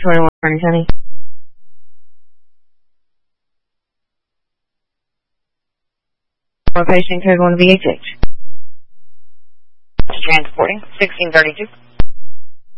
21 Furnace, honey. Patient code 1 VHH. Transporting 1632.